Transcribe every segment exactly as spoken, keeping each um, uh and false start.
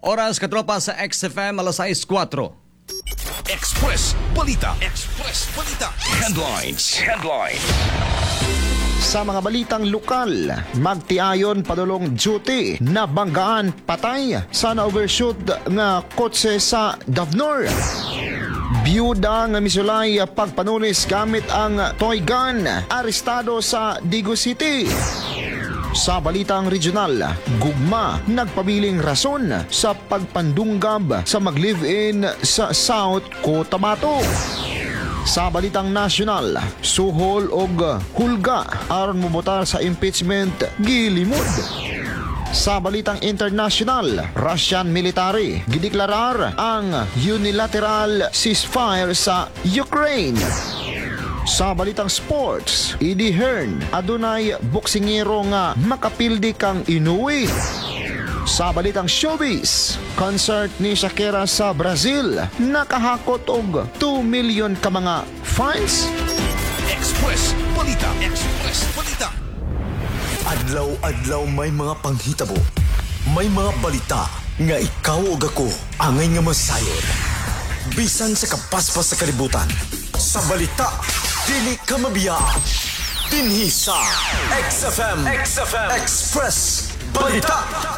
Oras katropa sa X F M alas sais kwatro. Express Balita. Express Balita. Headlines. Headline. Sa mga balitang lokal, magtiayon padulong duty na banggaan patay sa na-overshoot nga kotse sa Davnor. Biyuda nga misulay pagpanulis gamit ang toy gun, arestado sa Digo City. Sa balitang regional, gugma nagpabiling rason sa pagpandunggab sa mag-live-in sa South Cotabato. Sa balitang nasyonal, suhol og hulga aron mobotar sa impeachment gilimod. Sa balitang international, Russian military gideklarar ang unilateral ceasefire sa Ukraine. Sa balitang sports, Eddie Hearn adunay boksingero nga makapildi kang inuwi. Sa balitang showbiz, concert ni Shakira sa Brazil nakahakot og two million ka mga fans. Express Balita. Express Balita. Adlaw-adlaw may mga panghitabo. May mga balita nga ikaw ug ako angay nga masayod. Bisan sa kapaspas sa kalibutan. Sa balita, dili ka mabiya. Dinhi sa X F M. X F M. Express Balita.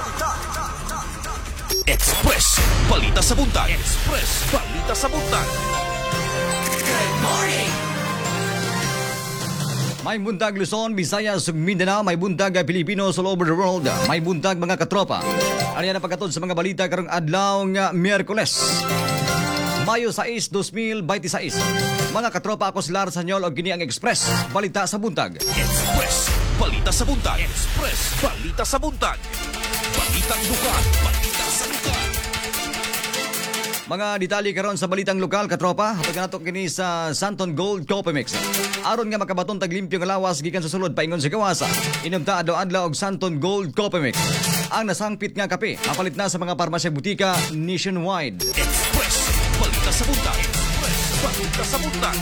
Express Balita sa Buntag. Express Balita sa Buntag. Good morning. May buntag Luzon, Visayas, ug Mindanao. May buntag Pilipinos all over the world. May buntag mga katropa. Ariyan na pagkatod sa mga balita karong adlaw nga Miyerkules, Mayo sais, two thousand twenty-six. Mga katropa, ako si Lar Sanyol o gini ang Express Balita sa Buntag. Express Balita sa Buntag. Express Balita sa Buntag. Balitang lugar. Balita sa lugar. Mga detalye karon sa balitang lokal katropa, hatag nato kini sa Santon Gold Coffee Mix. Aron nga makabaton tag limpyo nga lawas gikan sa sulod paingon sa kawasa. Inumta adlaw-adlaw og Santon Gold Coffee Mix. Ang nasangpit nga kape, mapalit na sa mga parmasya butika nationwide. Express Balita sa Buntag. Express Balita sa Buntag.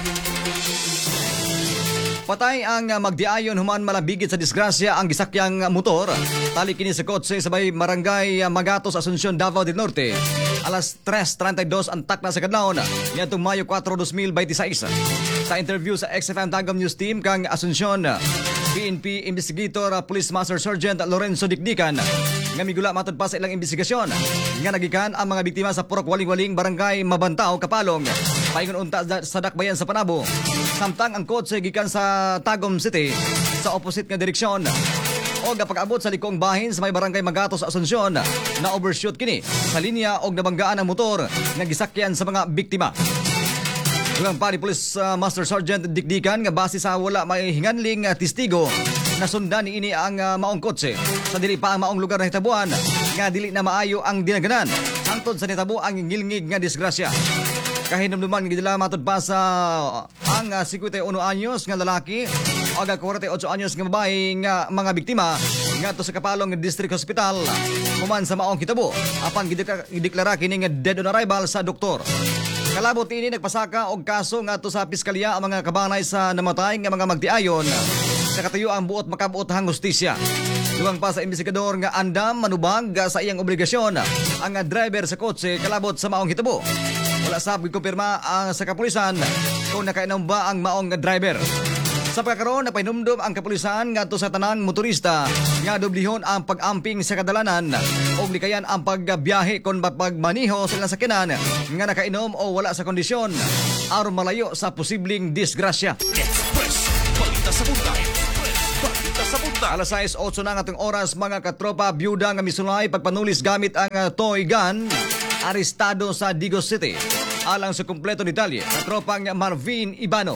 Patay ang magdiayon human malabigit sa disgrasya ang gisakyang motor. Tali kini sa kotse sabay Barangay Magatos, Asuncion, Davao del Norte. Alas tres treinta y dos ang takna sa kadlawon niadtong Mayo four, two thousand twenty-six. Sa interview sa X F M Tagum News Team kang Asuncion, P N P Investigator Police Master Sergeant Lorenzo Dikdikan nga migula matod pa sa ilang investigasyon nga nagikan ang mga biktima sa Purok Waling-Waling, Barangay Mabantao, Kapalong. Paingon unta sa dakbayan sa Panabo. Samtang ang kotse gikan sa Tagum City sa opposite nga direksyon. O pag-abot sa likong bahin sa may Barangay Magatos, Asuncion, na overshoot kini sa linya og nabanggaan ang motor nga gisakyan sa mga biktima. Ulang pa ni Police uh, Master Sergeant Dikdikan nga base sa wala may hinganling uh, testigo na sundan ni ini ang uh, maong kotse sa dili pa ang maong lugar na hitabuan nga dili na maayo ang dinaganan hangtod sa nitabo ang ngilngig nga disgrasya. Kahinumduman gidala matod pa sa ang uh, fifty-one anyos nga lalaki o forty-eight anyos nga babae nga mga biktima nga to sa Kapalong District Hospital human sa maong hitabo apan gideklara kini nga dead on arrival sa doktor. Kalabot ini nagpasaka og kaso nga to sa piskalya ang mga kabanay sa namatay nga mga magtiayon sa katuyo ang buot makabuot hang hustisya. Dugang pa sa investigador nga andam manubag sa iyang obligasyon ang driver sa kotse kalabot sa maong hitabo. Wala sab gikumpirma ang sa kapulisan kung nakainom ba ang maong driver. Sa pagkakaroon, napahinumdum ang kapulisan nga to sa tanang motorista nga dublihon ang pag-amping sa kadalanan o likayan ang pagbiyahe kung pagmaniho sa ilang sakyanan nga nakainom o wala sa kondisyon aron malayo sa posibleng disgrasya. Express Balita sa Buntag. Express Balita sa Buntag. Alas sais, otso na nga itong oras mga katropa, byuda nga misulay pagpanulis gamit ang uh, toy gun, arestado sa Digo City. Alang sa kumpleto detalye, katropang Marvin Ibano.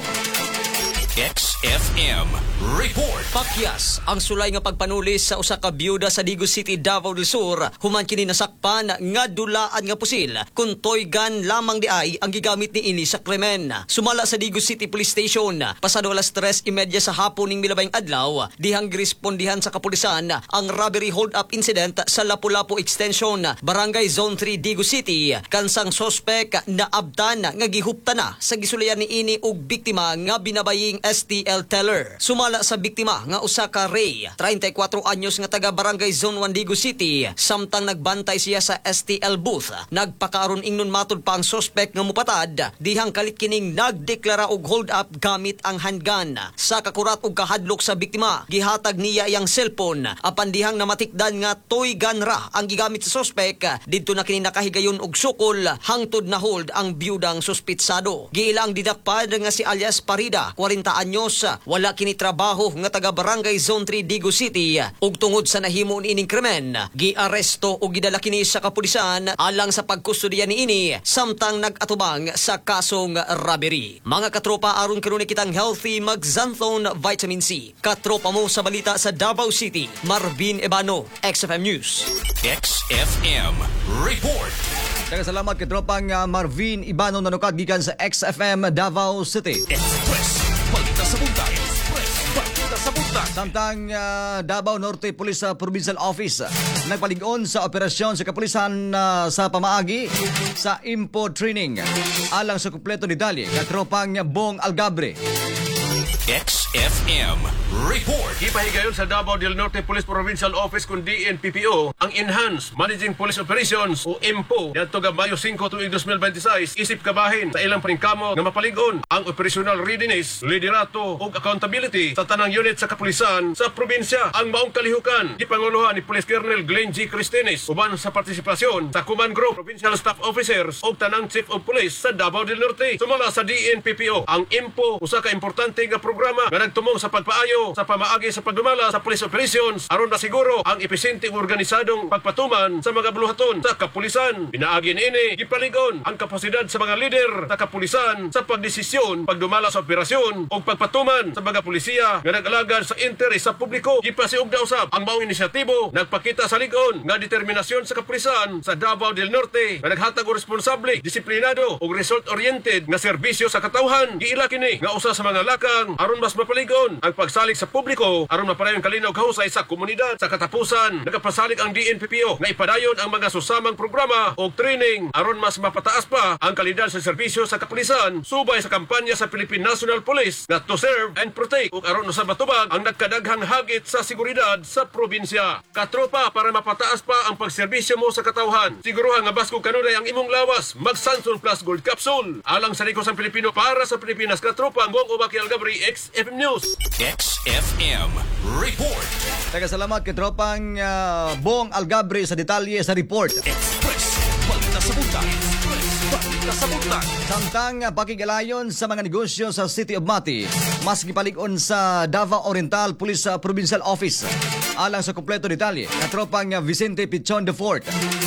X F M Report. Pakyas ang sulay nga pagpanulis sa usa ka byuda sa Digo City, Davao del Sur human kini nasakpan nga dulaan nga pusil kun toy gun lamang di ay ang gigamit ni ini sa krimen. Sumala sa Digo City Police Station pasado alas tres trenta sa hapon ning milabayng adlaw dihang girespondihan sa kapulisan ang robbery hold up incident sa Lapu-Lapu Extension, Barangay Zone three, Digo City. Kansang sospek na abtan nga gihupta na sa gisulayan ni ini og biktima nga binabaying S T L. Teller. Sumala sa biktima nga usa ka Ray, thirty-four anyos nga taga Barangay Zone one Digo City, samtang nagbantay siya sa S T L booth. Nagpakaaron ingnon matud pa ang suspect nga mupatad, dihang kalit kining nagdeklara og hold up gamit ang handgun. Sa kakurat og kahadlok sa biktima, gihatag niya iyang cellphone, apan dihang namatikdan nga toy gun ra ang gigamit sa suspect, didto na kini nakahigayon og sukol hangtod na hold ang biyudang suspitsado. Giilang didakpad nga si alias Parida, forty anyos, wala kini trabaho nga taga Barangay Zone three Digo City, ug tungod sa nahimo ining krimen, giaresto ug gidala kini sa kapulisan alang sa pagkustodiya niini samtang nag-atubang sa kasong robbery. Mga katropa, aron karon kitang healthy mag-Xanthone Vitamin C. Katropa mo sa balita sa Davao City, Marvin Ebano, X F M News. X F M Report. Daghang salamat kay tropang uh, Marvin Ibano nanukad gikan sa X F M Davao City. Express. Balita sa buntag. Express. Balita sa buntag. Samtang uh, Davao Norte Police uh, Provincial Office uh, nagpalig-on sa operasyon sa kapulisan uh, sa pamaagi sa Impo Training alang sa kumpleto ni Dali katropang Bong Algabre. X F M Report. Ipahigayon sa Davao del Norte Police Provincial Office kung D N P P O ang Enhanced Managing Police Operations o I M P O yadto ga Mayo five tuig twenty twenty-six isip kabahin sa ilang paningkamo nga mapalig-on ang operational readiness, liderato ug accountability sa tanang unit sa kapulisan sa probinsya. Ang maong kalihukan gipanguluhan ni Police Colonel Glenn G. Cristines uban sa partisipasyon sa Command Group Provincial Staff Officers ug tanang Chief of Police sa Davao del Norte. Sumala sa D N P P O ang I M P O usa ka importante nga programa nga nagtumong sa pagpaayo sa pamaagi sa pagdumala sa police operations aron masiguro ang epesyente ug organisadong pagpatuman sa mga buluhaton sa kapulisan. Pinaagi niini gipalig-on ang kapasidad sa mga lider sa kapulisan sa pagdesisyon, pagdumala sa operasyon ug pagpatuman sa mga pulisiya nga nag-alagad sa interes sa publiko. Gipasiugda usab ang maong inisyatibo nagpakita sa lig-on nga determinasyon sa kapulisan sa Davao del Norte nga naghatag og responsable, disiplinado ug result-oriented nga serbisyo sa katawhan. Giila kini nga usa sa mga lakang aron mas mapalig-on ang pagsalig sa publiko aron mapadayon kalinaw kahusay sa komunidad. Sa katapusan, nagapasalig ang D N P P O nga ipadayon ang mga susamang programa o training aron mas mapataas pa ang kalidad sa serbisyo sa kapulisan subay sa kampanya sa Philippine National Police nga to serve and protect ug aron usab matubag ang nagkadaghang hagit sa seguridad sa probinsya. Katropa, para mapataas pa ang pagserbisyo mo sa katawhan, siguruhan nga basko kanunay ang imong lawas mag Sanson Plus Gold Capsule alang sa likos ang Pilipino para sa Pilipinas. Katropa, Bong Obaki Algabri, X F M News. X F M Report. Daghang salamat kay tropang uh, Bong Algabre sa detalye sa report. Express. Balita sa buntag. Express. Balita sa buntag. Samtang uh, pakigalayon sa mga negosyo sa City of Mati, mas gipalig-on sa Davao Oriental Police uh, Provincial Office alang sa kumpleto detalye katropang uh, Vicente Pichon the fourth.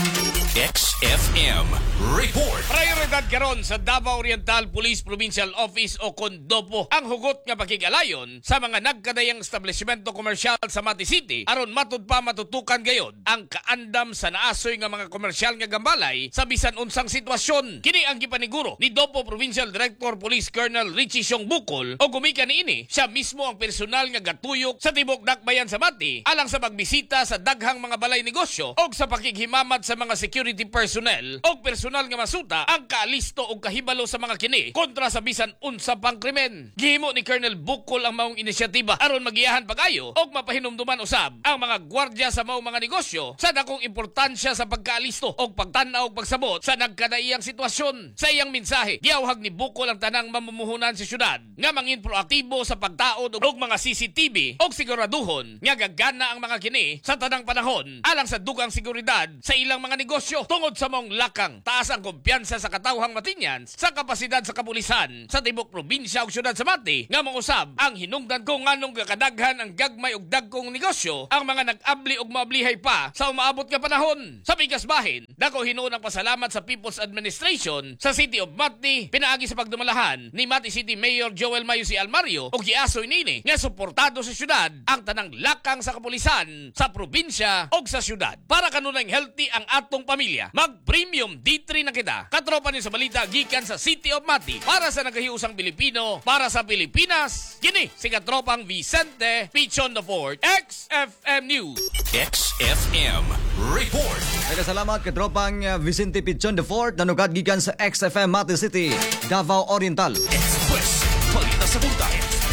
X F M Report. Prioridad karon sa Davao Oriental Police Provincial Office o Kondopo ang hugot nga pakigalayon sa mga nagkadayang establishmento komersyal sa Mati City aron matud pa matutukan gayod ang kaandam sa naasoy nga mga komersyal nga gambalay sa bisan unsang sitwasyon. Kini ang gipaniguro ni Dopo Provincial Director Police Colonel Richie Siong Bukol o gumikan niini siya mismo ang personal nga gatuyok sa tibok dakbayan sa Mati alang sa pagbisita sa daghang mga balay negosyo o sa pakighimamat sa mga security personnel o personal nga masuta ang kaalisto o kahibalo sa mga kini kontra sa bisan unsa pang krimen. Gihimo ni Colonel Bukol ang maong inisyatiba aron magiyahan pag-ayo o mapahinumduman usab ang mga gwardya sa maong mga negosyo sa dakong importansya sa pagkaalisto o pagtan-aw og pagsabot sa nagkadaiyang sitwasyon. Sa iyang mensahe, giyawhag ni Bukol ang tanang mamumuhunan sa syudad nga mangin proaktibo sa pagtaod og mga C C T V o siguraduhon nga gagana ang mga kini sa tanang panahon alang sa dugang seguridad sa ilang mga negosyo. Tungod sa mong lakang, taas ang kumpiyansa sa katawhang Matinyans sa kapasidad sa kapulisan sa tibok probinsya ug syudad sa Mati nga mangusab ang hinungdan kung nganong kakadaghan ang gagmay ug dagkong negosyo ang mga nag-abli ug maablihay pa sa umaabot nga panahon. Sa bigas bahin, dako hinuon ang pasalamat sa People's Administration sa City of Mati pinaagi sa pagdumalahan ni Mati City Mayor Joel Mayo si Almario ug giasoy nini nga suportado sa syudad ang tanang lakang sa kapulisan sa probinsya ug sa syudad para kanunay healthy ang atong pamilya. Mag-premium D three na kita. Katropa ni sa balita gikan sa City of Mati para sa nagahiusang Pilipino, para sa Pilipinas. Kini si katropang Vicente Pichon the fourth, X F M News. X F M Report. Nagkasalamat kay tropang uh, Vicente Pichon the fourth nanugad gikan sa X F M Mati City, Davao Oriental. Express. Balita sa buntag. Express.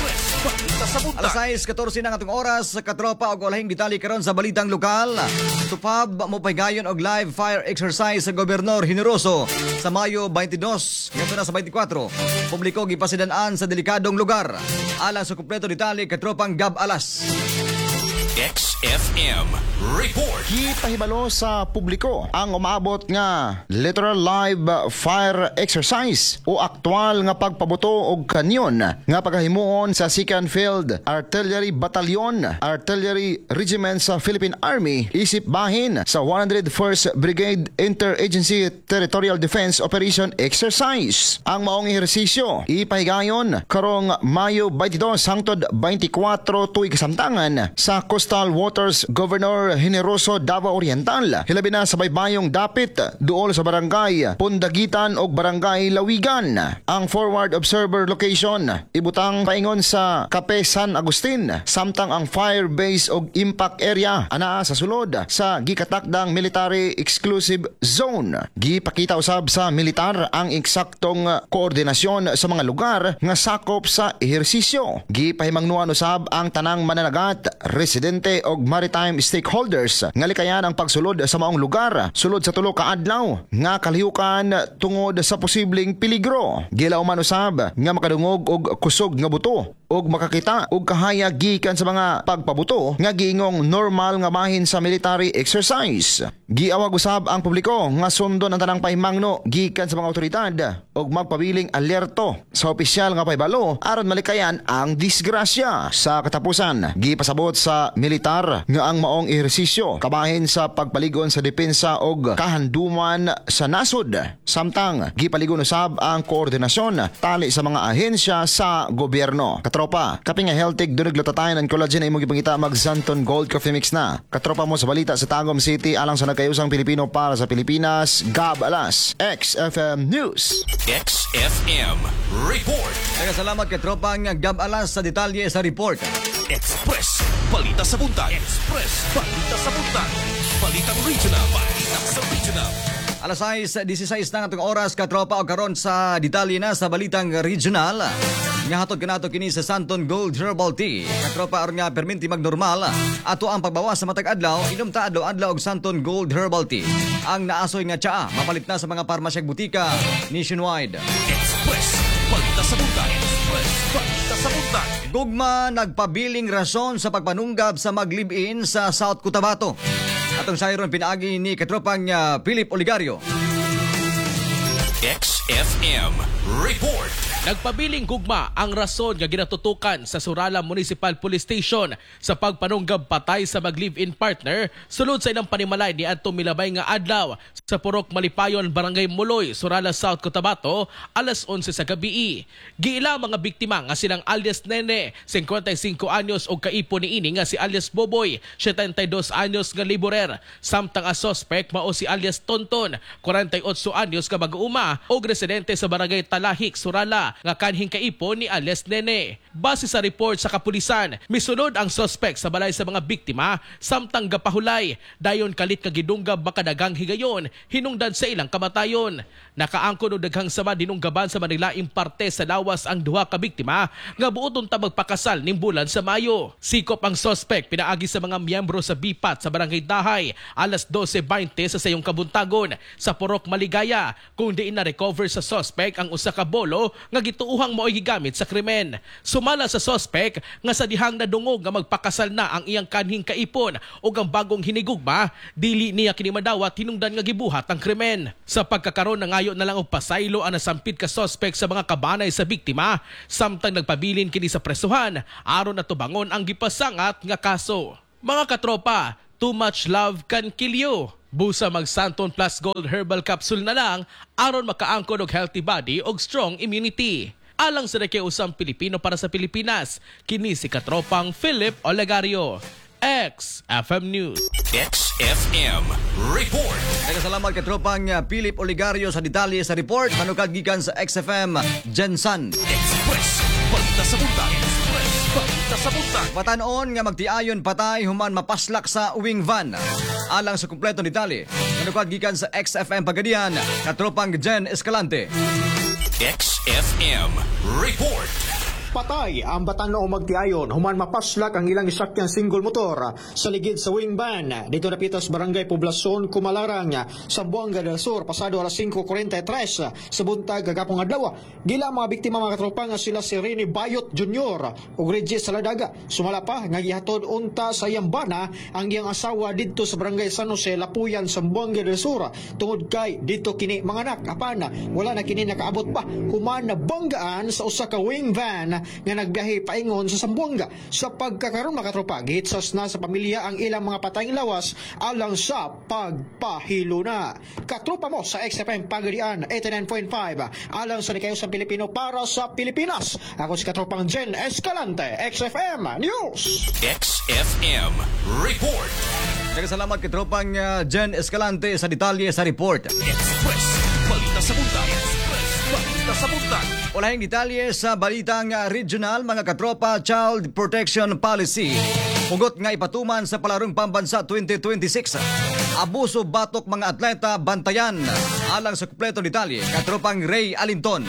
Balita sa buntag. Alas sais katorse na nga atong oras sa katropa og walahing detalye karon sa balitang lokal. Tupab mo paygayon og live fire exercise sa Gobernador Generoso sa Mayo twenty-dos ngadto na sa twenty-four. Publiko gipasidan-an sa delikadong lugar. Alang sa kumpleto detalye katropang Gab Alas. X F M Report. Gipahibalo sa publiko ang umaabot nga literal live fire exercise o aktwal nga pagpabuto og kanyon nga paghahimuon sa second Field Artillery Battalion Artillery Regiment sa Philippine Army isip bahin sa one hundred first Brigade Interagency Territorial Defense Operation Exercise. Ang maong ehersisyo ipahigayon karong Mayo twenty-two hangtod twenty-four tuig kasamtangan sa Coastal Waters Governor Generoso Davao Oriental. Hilabi na sa baybayong dapit duol sa barangay Pundagitan o barangay Lawigan. Ang forward observer location ibutang paingon sa Cape San Agustin samtang ang fire base o impact area anaa sa sulod sa gikatakdang military exclusive zone. Gipakita usab sa militar ang eksaktong koordinasyon sa mga lugar nga sakop sa ehersisyo. Gipahimangnuan usab ang tanang mananagat, residente og maritime stakeholders nga likayan ang pagsulod sa maong lugar sulod sa tulo ka adlaw nga kalihukan tungod sa posibleng peligro. Gilaw man usab nga makadungog og kusog nga buto og makakita og kahayag gikan sa mga pagpabuto nga giingong normal nga bahin sa military exercise. Giawag usab ang publiko nga sundon ang tanang pahimangno gikan sa mga otoridad og magpabiling alerto sa opisyal nga pahibalo aron malikayan ang disgrasya. Sa katapusan, gipasabot sa militar nga ang maong ehersisyo kabahin sa pagpaligon sa depensa og kahanduman sa nasod. Samtang gipaligon usab ang koordinasyon tali sa mga ahensya sa gobyerno. Katropa, kaping nga healthy dunig lutatayan ang collagen ay imong gipangita mag Zanton Gold Coffee Mix na. Katropa mo sa balita sa Tagum City alang sa nagkayusang Pilipino para sa Pilipinas, Gab Alas, X F M News. X F M Report. Salamat katropang Gab Alas sa detalye sa report. Express. Balita sa buntag. Express. Balita sa buntag. Balitang regional. Balita sa regional. Alas sais dieciséis na atong oras katropa og karon sa detalye na sa balitang regional. Nga hatod kanato kini sa Santon Gold Herbal Tea. Katropa aron nga perminti magnormal ato ang pagbawas sa matag adlaw inom ta adlaw-adlaw og Santon Gold Herbal Tea. Ang naasoy nga tsaa mapalit na sa mga parmasya butika nationwide. Express. Balita sa buntag. Express. Balita sa buntag. Gugma nagpabiling rason sa pagpanunggab sa mag-live-in sa South Cotabato. Atong sayron pinaagi ni katropang uh, Philip Oligario. X F M Report. Nagpabiling gugma ang rason nga ginatutukan sa Surala Municipal Police Station sa pagpanunggab patay sa mag-live-in partner sulod sa ilang panimalay ni adto milabay nga adlaw sa Purok Malipayon, Barangay Muloy, Surala, South Cotabato, alas onse sa gabi. Giila mga biktima nga silang alias Nene, fifty-five anyos o kaipo ni ini nga si alias Boboy, seventy-dos anyos nga laborer, samtang ang suspect mao si alias Tonton, forty-eight anyos ka mag-uuma o residente sa Barangay Talahik, Surala, nga kanhing kaipo ni alias Nene. Base sa report sa kapulisan, misunod ang suspect sa balay sa mga biktima samtang gapahulay dayon kalit ka gidunggab makadagang higayon hinungdan sa ilang kamatayon. Nakaangkon og daghang sama dinunggaban sa manilaing parte sa lawas ang duha ka biktima nga buoton ta magpakasal ning bulan sa Mayo. Sikop ang suspect pinaagi sa mga miyembro sa B P A T sa Barangay Dahay alas twelve twenty sa sayong kabuntagon sa Purok Maligaya kung diin na recover sa suspect ang usa ka bolo nga gituuhang mao'y gigamit sa krimen. Sumala sa suspect nga sa dihang nadungog nga magpakasal na ang iyang kanhing kaipon o ang bagong hinigugma, dili niya kini madawat hinungdan nga gibuhat ang krimen. Sa pagkakaroon na ngayon na lang og pasaylo ang nasampid ka suspect sa mga kabanay sa biktima, samtang nagpabilin kini sa presuhan aron na tubangon ang gipasangat nga kaso. Mga katropa, too much love can kill you. Busa mag Santon Plus Gold Herbal Capsule na lang aron makaangkon og healthy body og strong immunity. Alang sa nakiusang Pilipino para sa Pilipinas, kini si katropang Philip Olegario. X F M News. X F M Report. Nagkasalamat katropang uh, Philip Oligario sa detalye sa report. Manukad gikan sa X F M Jensan. Express. Balita sa buntag. Express. Balita sa buntag. Patanon nga magtiayon patay human mapaslak sa uwing van. Alang sa kumpletong detalye, manukad gikan sa X F M Pagadian, katropang Jen Escalante. X F M Report. Patay ang batan-o magtiayon human mapaslak ang ilang isakyang single motor sa ligid sa wingban dito na pitas barangay Poblacion Kumalarang sa Buanga del Sur pasado alas five forty-three sa buntag gagapong adlaw. Gila mga biktima mga katropa nga sila si Rene Bayot Junior ug Regis Saladaga. Sumala pa nga gihatod unta sa iyang bana ang iyang asawa didto sa barangay San Jose Lapuyan sa Buanga del Sur tungod kay dito kini manganak apan wala na kini nakaabot pa human na banggaan sa usa ka wing van nga nagbiyahe paingon sa Sambuanga. Sa pagkakaroon mga katropa gihitsas na sa pamilya ang ilang mga patayng lawas alang sa pagpahilo na. Katropa mo sa X F M Pagadian eighty-nine point five alang sa nikayo sa Pilipino para sa Pilipinas. Ako si katropang Jen Escalante, X F M News. X F M Report. Nagkasalamat katropang uh, Jen Escalante sa detalye sa report. Express Balita sa Buntag. Express Balita sa Buntag. Ulahing detalye sa balitang uh, regional mga katropa Child Protection Policy. Hugot nga ipatuman sa Palarong Pambansa twenty twenty-six. Abuso batok mga atleta bantayan. Alang sa kumpleto detalye katropang Ray Alinton.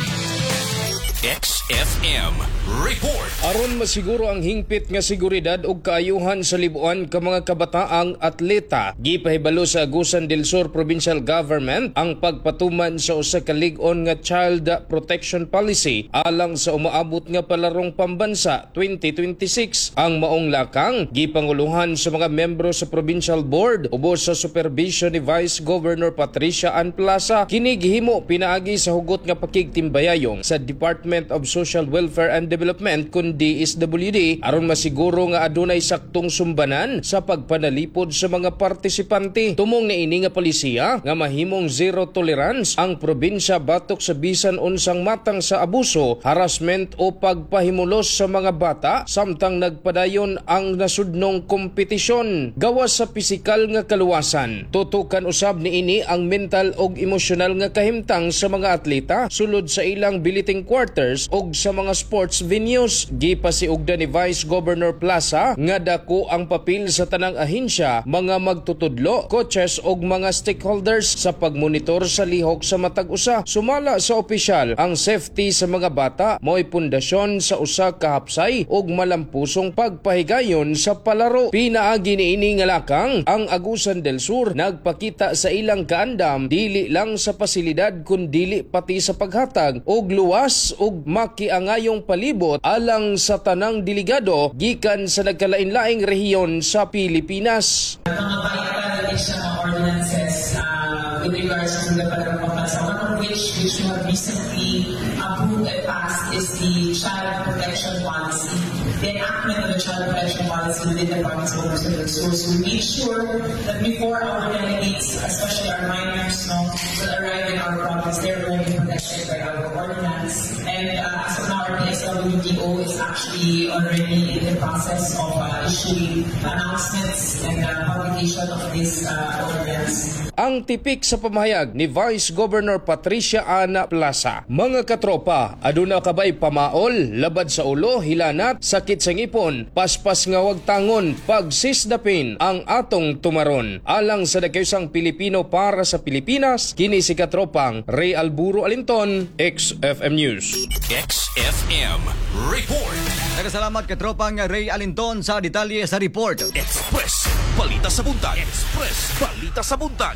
X F M Report. Aron masiguro ang hingpit nga seguridad ug kaayuhan sa libuan ka mga kabataang atleta, gipahibalo sa Agusan del Sur Provincial Government ang pagpatuman sa usa ka lig-on nga Child Protection Policy alang sa umaabot nga Palarong Pambansa twenty twenty-six. Ang maong lakang gipanguluhan sa mga membro sa Provincial Board ubos sa supervision ni Vice Governor Patricia Ann Plaza. Kini gihimo pinaagi sa hugot nga pakigtimbayayong sa Department of Social Welfare and Development kun D S W D aron masiguro nga adunay saktong sumbanan sa pagpanalipod sa mga partisipante. Tumong na ini nga polisiya nga mahimong zero tolerance ang probinsya batok sa bisan unsang matang sa abuso, harassment o pagpahimulos sa mga bata samtang nagpadayon ang nasudnong kompetisyon. Gawas sa pisikal nga kaluwasan, tutukan usab ni ini ang mental og emosyonal nga kahimtang sa mga atleta sulod sa ilang billeting quarter og sa mga sports venues. Gipasiugda ni Vice Governor Plaza nga dako ang papel sa tanang ahensya, mga magtutudlo, coaches og mga stakeholders sa pagmonitor sa lihok sa matag usa. Sumala sa opisyal, ang safety sa mga bata mo'y pundasyon sa usa ka hapsay og malampusong pagpahigayon sa palaro. Pinaagi ni ini nga lakang ang Agusan del Sur nagpakita sa ilang kaandam dili lang sa pasilidad kun dili pati sa paghatag og luwas og makiangayong palibot alang sa tanang delegado gikan sa nagkalain-laing rehiyon sa Pilipinas. Mga vital is mga ordinances uh, with regards to the Palarong Pambansa, one of which which we have recently approved and passed is the Child Protection Policy. The enactment of the Child Protection Policy within the province of Agusan del Sur. So we made sure that before our delegates, especially our minors, no, will arrive in our province, they're going to be protected by our ordinance. And uh, as of now, our P S W D O is actually already in the process of uh, issuing announcements and uh, publication of this uh, ordinance. Ang tipik sa pamahayag ni Vice Governor Patricia Ann Plaza. Mga katropa, aduna kabay pamaol, labad sa ulo, hilanat, sakit sa ngipon, paspas nga wag tangon, pagsisdapin ang atong tumaron. Alang sa dakiusang Pilipino para sa Pilipinas, kini si katropang Ray Alburo Alinton, X F M News. X F M Report. Nagkasalamat katropang Ray Alinton sa detalye sa report. Express Balita sa Buntag. Express Balita sa Buntag.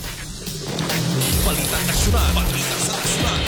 Balita Nasyonal. Balita sa Nasyonal.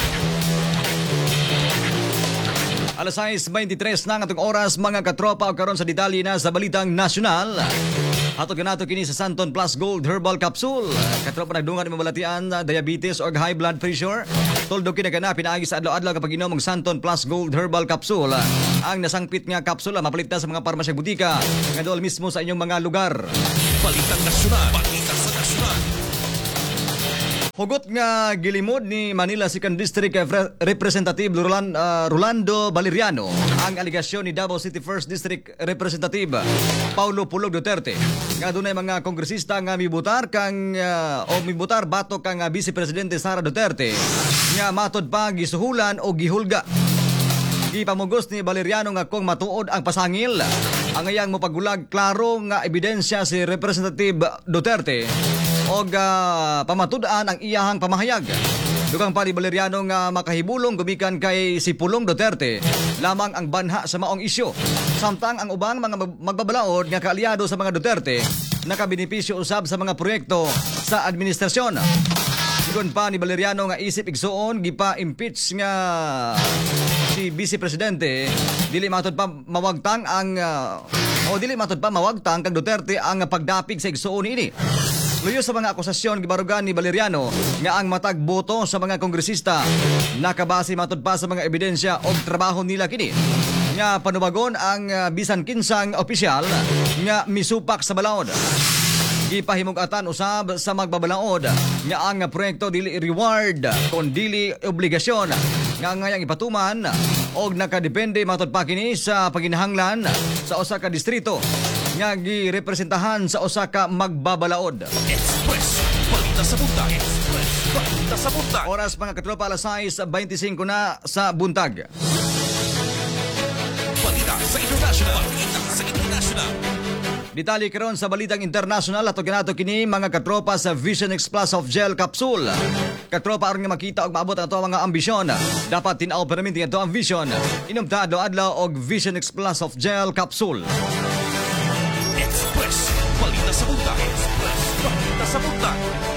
Alas sais twenty-three na nga itong oras mga katropa o karon sa detalye na sa Balitang Nasyonal. Hatod ka nato kini sa Santon Plus Gold Herbal Capsule. Katropa nagdungan ni mabalatian diabetes o high blood pressure. Toldo kina kana pinaagi sa adlaw-adlaw kapag inom og Santon Plus Gold Herbal Capsule. Ang nasangpit nga kapsula mapalit na sa mga parmasya butika nga dool mismo sa inyong mga lugar. Balitang Nasyonal. Balita sa Nasyonal. Hugot nga gilimod ni Manila second District Representative Roland, uh, Rolando Valeriano ang aligasyon ni Davao City first District Representative Paulo Pulog Duterte nga dunay mga kongresista nga mibutar kang uh, o mibutar batok kang uh, Vice Presidente Sara Duterte nga matod pa gisuhulan o gihulga. Gipamugos ni Valeriano nga kung matuod ang pasangil ang iyang mopagulag klaro nga ebidensya si Representative Duterte og uh, pamatud-an ang iyahang pamahayag. Dugang pa ni Valeriano nga makahibulong gumikan kay si Pulong Duterte lamang ang banha sa maong isyu. Samtang ang ubang mga mag- magbabalaod nga kaalyado sa mga Duterte nakabinipisyo usab sa mga proyekto sa administrasyon. Dugang pa ni Valeriano nga isip igsuon gipa-impeach nga si Vice Presidente dili matod pa mawagtang ang uh, o dili matod pa mawagtang kag Duterte ang pagdapig sa igsuon ini. Luyo sa mga akusasyon gibarugan ni Valeriano nga ang matag boto sa mga kongresista nakabase matod pa sa mga ebidensya og trabaho nila kini. Nga panubagon ang uh, bisan kinsang opisyal nga misupak sa balaod. Gipahimug-atan usab sa magbabalaod nga ang proyekto dili reward kon dili obligasyon nga ngayang ipatuman og nakadepende matod pa kini sa paginahanglan sa usa ka distrito nga girepresentahan sa usa ka magbabalaod. Express, balita sa buntag. Express, balita sa buntag. Oras mga katropa, alas sais twenty-five na sa buntag. Balita sa international. Balita sa international. Detalye karon sa balitang international ato ganato kini mga katropa sa Vision X Plus of Gel Capsule. Katropa aron nga makita og maabot ang ato mga ambisyon. Dapat tin-aw permanente ato ang vision. Inom ta adlaw og Vision X Plus of Gel Capsule. Express, balita sa buntag. Express, balita sa buntag.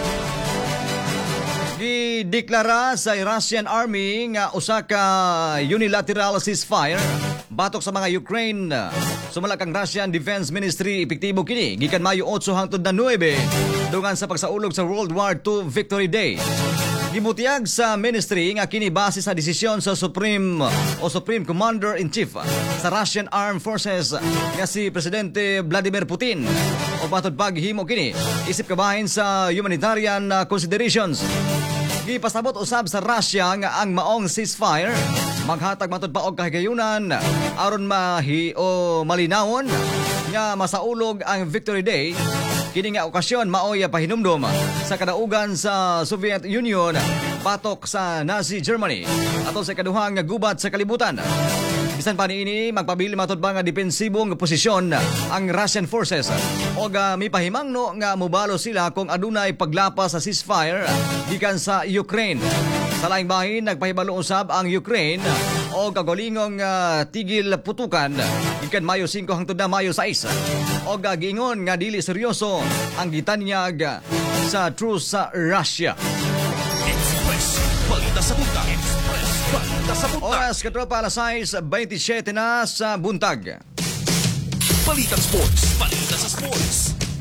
Gideklara sa Russian Army nga usa ka unilateral ceasefire batok sa mga Ukraine. Sumala kang Russian Defense Ministry epektibo kini gikan Mayo eight hangtod na nine dungan sa pagsaulog sa World War Two Victory Day. Gibutiyag sa ministry nga kini base sa desisyon sa Supreme o Supreme Commander-in-Chief sa Russian Armed Forces nga si Presidente Vladimir Putin. O matod paghimo kini isip kabahin sa humanitarian uh, considerations. Gipasabot usab sa Russia nga ang maong ceasefire maghatag matod pa og kahigayunan aron mahi o malinawon nga masaulog ang Victory Day. Kini nga okasyon maoy pahinumdom sa kadaugan sa Soviet Union patok sa Nazi Germany ato sa kaduhang nga gubat sa kalibutan. Bisan pa niini magpabili matod ba nga depensibong posisyon ang Russian forces o uh, may pahimangno nga mobalo sila kung adunay paglapas sa ceasefire gikan sa Ukraine. Sa laing bahin nagpahibalo usab ang Ukraine o kagolingong uh, tigil putukan gikan Mayo five hangtod na Mayo six o uh, giingon nga dili seryoso ang gitanyag sa truce sa Russia. Express, balita sa buntag. Express, balita sa buntag. Oras katropa alas sais twenty-seven na sa buntag. Balitang sports, balita sa sports.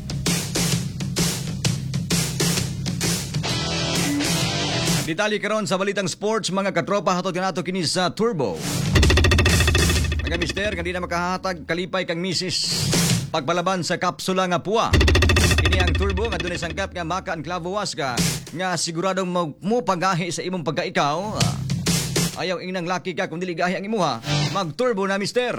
Detalye karon sa balitang sports mga katropa hatod kanato kini sa Turbo. Mga mister kanina makahatag kalipay kang misis pagpalaban sa kapsula nga puwa. Kini ang Turbo nga dunay sangkap nga maka ang klavo waska nga siguradong mo pagahi sa imong pagkaikaw. Ayaw inang laki ka kung dili gahi ang imuha. Mag-Turbo na mister.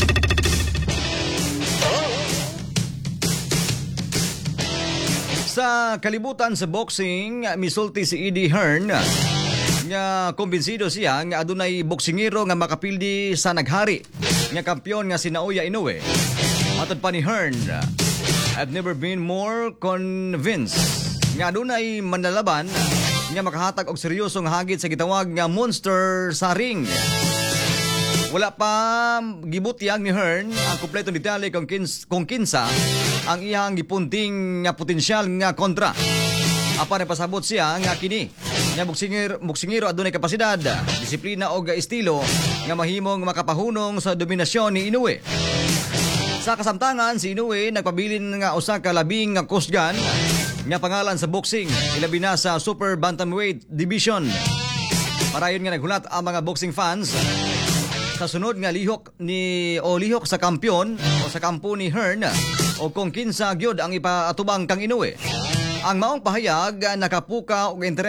Sa kalibutan sa boxing, misulti si Eddie Hearn nga kumbinsido siya nga adunay boksingero nga makapildi sa naghari nga kampiyon nga si Naoya Inoue. Matod pa ni Hearn, I've never been more convinced nga adunay manlalaban nga makahatag og seryosong hagit sa gitawag nga monster sa ring. Wala pa gibutyag ni Hearn ang kompletong detalye kung, kins, kung kinsa ang iyang gipunting nga potensyal nga kontra. Apa na pasabot siya nga kini nga boksingero, boksingero adunay kapasidad, disiplina o estilo nga mahimong makapahunong sa dominasyon ni Inoue. Sa kasamtangan, si Inoue nagpabilin nga usa ka labing nga kusgan nga pangalan sa boxing, ilabi na sa super bantamweight division. Parayon nga naghulat ang mga boxing fans sa sunod nga lihok ni o lihok sa kampiyon o sa kampo ni Hearn o kung kinsa gyud ang ipaatubang kang Inoue. Ang maong pahayag nakapuka og interes